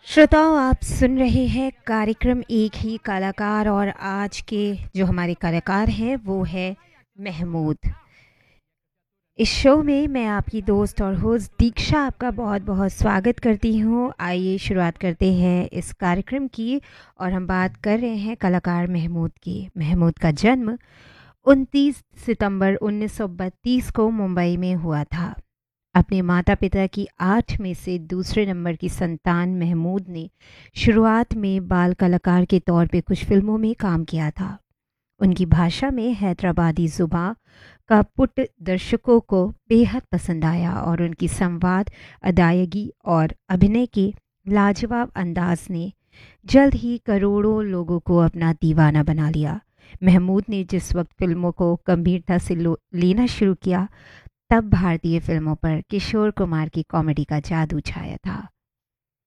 श्रोताओं, आप सुन रहे हैं कार्यक्रम एक ही कलाकार और आज के जो हमारे कलाकार हैं वो है महमूद। इस शो में मैं आपकी दोस्त और होस्ट दीक्षा आपका बहुत बहुत स्वागत करती हूँ। आइए शुरुआत करते हैं इस कार्यक्रम की और हम बात कर रहे हैं कलाकार महमूद की। महमूद का जन्म 29 सितंबर 1932 को मुंबई में हुआ था। अपने माता पिता की 8 में से दूसरे नंबर की संतान महमूद ने शुरुआत में बाल कलाकार के तौर पे कुछ फिल्मों में काम किया था। उनकी भाषा में हैदराबादी जुबां का पुट दर्शकों को बेहद पसंद आया और उनकी संवाद, अदायगी और अभिनय के लाजवाब अंदाज ने जल्द ही करोड़ों लोगों को अपना दीवाना बना लिया। महमूद ने जिस वक्त फिल्मों को गंभीरता से लेना शुरू किया, तब भारतीय फिल्मों पर किशोर कुमार की कॉमेडी का जादू छाया था।